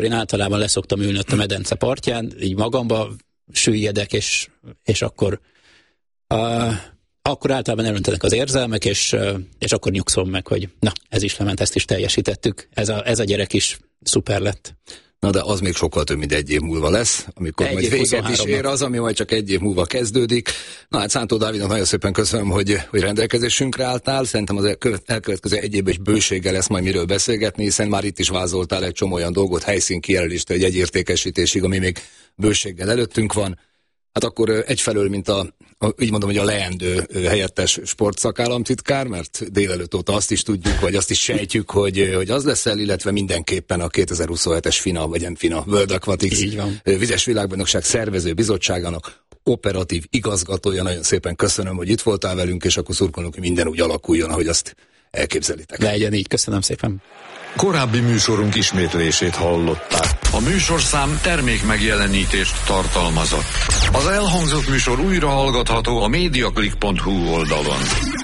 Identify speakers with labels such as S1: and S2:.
S1: Én általában leszoktam ülni ott a medence partján, így magamba süllyedek, és akkor általában elöntenek az érzelmek, és akkor nyugszom meg, hogy na, ez is lement, ezt is teljesítettük. Ez a gyerek is szuper lett.
S2: Na de az még sokkal több, mint egy év múlva lesz, amikor majd véget is ér az, ami majd csak egy év múlva kezdődik. Na hát Szántó Dávidnak nagyon szépen köszönöm, hogy rendelkezésünkre álltál. Szerintem az elkövetkező egy évben is bőséggel lesz majd miről beszélgetni, hiszen már itt is vázoltál egy csomó olyan dolgot, helyszínkijelöléstől egy jegyértékesítésig, ami még bőséggel előttünk van. Hát akkor egyfelől, mint így mondom, hogy a leendő helyettes sportszakállamtitkár, mert délelőtt óta azt is tudjuk, vagy azt is sejtjük, hogy az leszel, illetve mindenképpen a 2027-es FINA, vagy FINA World Aquatics vizes világbajnokság szervező bizottságának operatív igazgatója. Nagyon szépen köszönöm, hogy itt voltál velünk, és akkor szurkolunk, hogy minden úgy alakuljon, ahogy azt elképzelitek.
S1: Legyen így, köszönöm szépen.
S3: Korábbi műsorunk ismétlését hallották. A műsorszám termékmegjelenítést tartalmazott. Az elhangzott műsor újra hallgatható a mediaclick.hu oldalon.